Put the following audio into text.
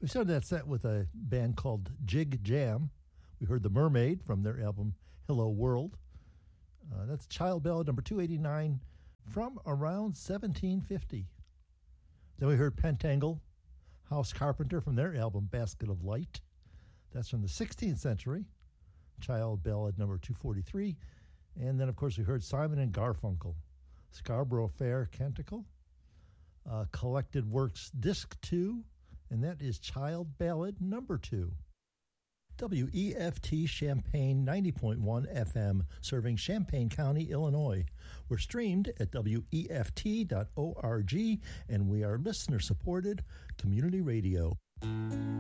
We started that set with a band called Jig Jam. We heard The Mermaid from their album Hello World. That's Child Ballad number 289 from around 1750. Then we heard Pentangle, House Carpenter from their album Basket of Light. That's from the 16th century. Child Ballad number 243. And then, of course, we heard Simon and Garfunkel, Scarborough Fair Canticle, Collected Works Disc 2, and that is Child Ballad number 2. WEFT Champaign 90.1 FM, serving Champaign County, Illinois. We're streamed at WEFT.org, and we are listener-supported community radio.